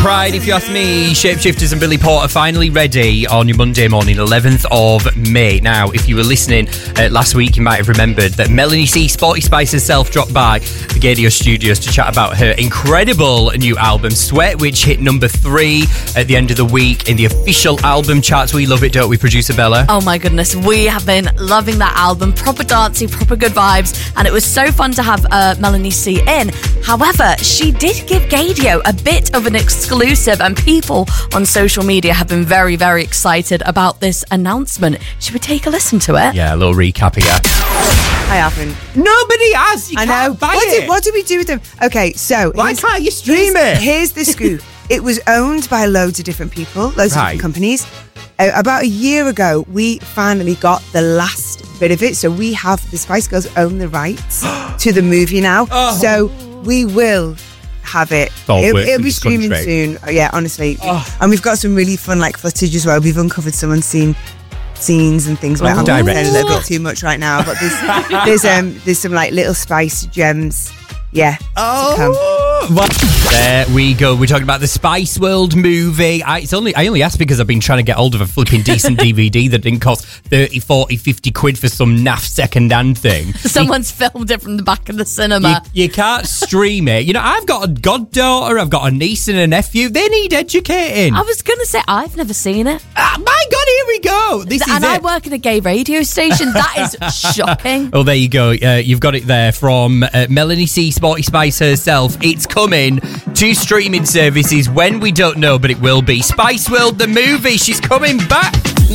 Pride, if you ask me. Shapeshifters and Billy Porter finally ready on your Monday morning, 11th of May. Now, if you were listening last week, you might have remembered that Melanie C, Sporty Spice herself, dropped by the Gaydio Studios to chat about her incredible new album, Sweat, which hit number 3 at the end of the week in the official album charts. We love it, don't we, producer Bella? Oh my goodness, we have been loving that album. Proper dancey, proper good vibes, and it was so fun to have Melanie C in. However, she did give Gaydio a bit of an exclusive, and people on social media have been very, very excited about this announcement. Should we take a listen to it? Yeah, a little recap again. I haven't. Nobody has. You I can't know. buy it. What did we do with them? Okay, so Why can't you stream it? Here's the scoop. It was owned by loads of different people, loads of different companies. About a year ago, we finally got the last bit of it. So we have the Spice Girls own the rights to the movie now. Oh. So we will have it. It'll be streaming soon. Yeah, honestly. Oh. And we've got some really fun footage as well. We've uncovered some unseen scenes and things. I'm saying a little bit too much right now, but there's some little Spice gems. Yeah. Well, there we go. We're talking about the Spice World movie. I only asked because I've been trying to get hold of a flipping decent DVD that didn't cost 30, 40, 50 quid for some naff second-hand thing. Someone's filmed it from the back of the cinema. You can't stream it. You know, I've got a goddaughter, I've got a niece and a nephew. They need educating. I was going to say, I've never seen it. My God, here we go. I work in a gay radio station. That is shocking. Oh, there you go. You've got it there from Melanie C, Sporty Spice herself. It's coming to streaming services when we don't know, but it will be. Spice World, the movie. She's coming back.